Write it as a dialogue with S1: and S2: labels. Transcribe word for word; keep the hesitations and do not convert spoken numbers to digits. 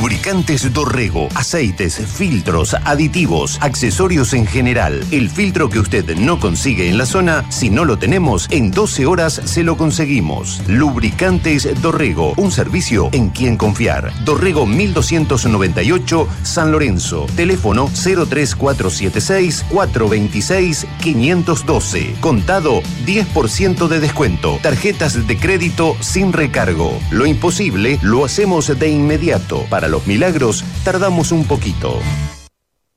S1: Lubricantes Dorrego, aceites, filtros, aditivos, accesorios en general. El filtro que usted no consigue en la zona, si no lo tenemos, en doce horas se lo conseguimos. Lubricantes Dorrego, un servicio en quien confiar. Dorrego mil doscientos noventa y ocho, San Lorenzo. Teléfono cero tres cuatro siete seis, cuatro dos seis, cinco uno dos. Contado diez por ciento de descuento. Tarjetas de crédito sin recargo. Lo imposible lo hacemos de inmediato. Para los milagros tardamos un poquito.